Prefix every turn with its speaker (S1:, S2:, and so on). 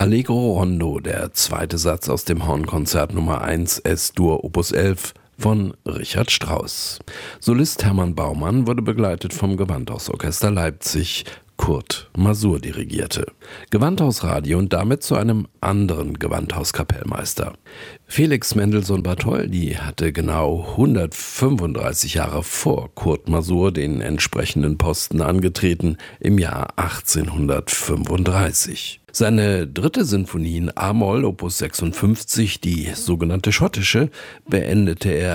S1: Allegro Rondo, der zweite Satz aus dem Hornkonzert Nummer 1 S-Dur Opus 11 von Richard Strauss. Solist Hermann Baumann wurde begleitet vom Gewandhausorchester Leipzig. Kurt Masur dirigierte. Gewandhausradio und damit zu einem anderen Gewandhauskapellmeister. Felix Mendelssohn-Bartholdy hatte genau 135 Jahre vor Kurt Masur den entsprechenden Posten angetreten, im Jahr 1835. Seine dritte Sinfonie in A-Moll, Opus 56, die sogenannte schottische, beendete er